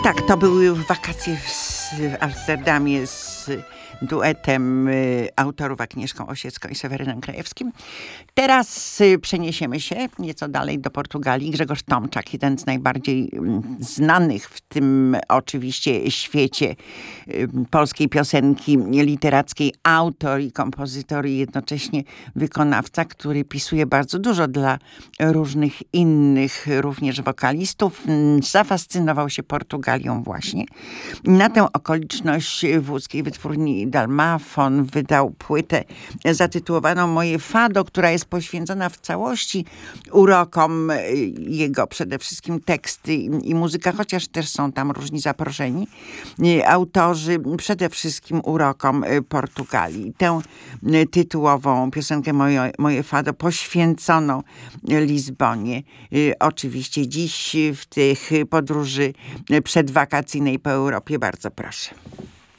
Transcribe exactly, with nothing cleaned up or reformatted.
Tak, to były wakacje w, w Amsterdamie z duetem y, autorów Agnieszką Osiecką i Sewerynem Krajewskim. Teraz y, przeniesiemy się nieco dalej do Portugalii. Grzegorz Tomczak, jeden z najbardziej y, znanych w tym oczywiście świecie y, polskiej piosenki literackiej, autor i kompozytor i jednocześnie wykonawca, który pisuje bardzo dużo dla różnych innych również wokalistów. Zafascynował się Portugalią właśnie. Na tę okoliczność w łódzkiej wytwórni Dalmafon wydał płytę zatytułowaną Moje Fado, która jest poświęcona w całości urokom jego, przede wszystkim teksty i muzyka, chociaż też są tam różni zaproszeni autorzy, przede wszystkim urokom Portugalii. Tę tytułową piosenkę Moje, Moje Fado poświęcono Lizbonie. Oczywiście dziś w tych podróży przedwakacyjnej po Europie. Bardzo proszę.